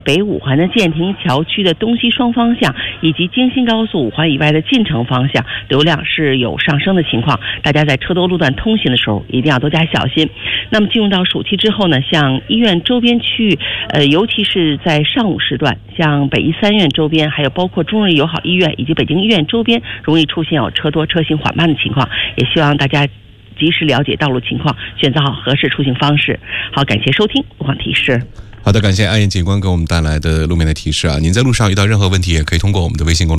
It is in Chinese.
北五环的建亭桥区的东西双方向以及京新高速5环以外的进城方向流量是有上升的情况，大家在车多路段通行的时候一定要多加小心。那么进入到暑期之后呢，像医院周边区域尤其是在上午时段，像北医3院周边还有包括中日友好医院以及北京医院周边容易出现有车多车行缓慢的情况，也希望大家及时了解道路情况，选择好合适出行方式。好，感谢收听路况提示。 好的，感谢安彦警官给我们带来的路面的提示啊！您在路上遇到任何问题，也可以通过我们的微信公众